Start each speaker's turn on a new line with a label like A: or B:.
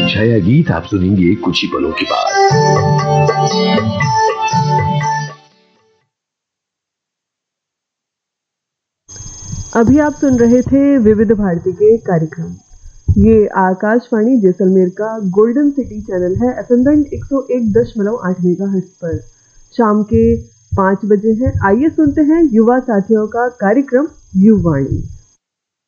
A: छाया गीत आप सुनेंगे कुछ ही पलों के बाद।
B: अभी आप सुन रहे थे विविध भारती के कार्यक्रम। ये आकाशवाणी जैसलमेर का गोल्डन सिटी चैनल है, FM बैंड 101.8 मेगाहर्ट्ज पर। शाम के 5 बजे हैं। आइए सुनते हैं युवा साथियों का कार्यक्रम युवाणी।